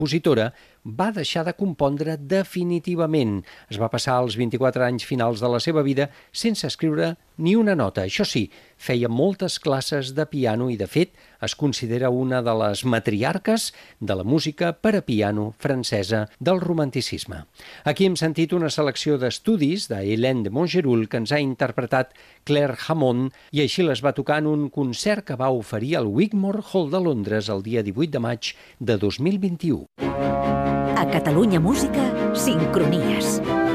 compositora va deixar de compondre definitivament. Es va passar els 24 anys finals de la seva vida sense escriure ni una nota. Això sí, feia moltes classes de piano i, de fet, es considera una de les matriarques de la música per a piano francesa del romanticisme. Aquí hem sentit una selecció d'estudis de Hélène de Montgeroul que ens ha interpretat Claire Hammond i així les va tocar en un concert que va oferir al Wigmore Hall de Londres el dia 18 de maig de 2021. A Catalunya Música, Sincronies.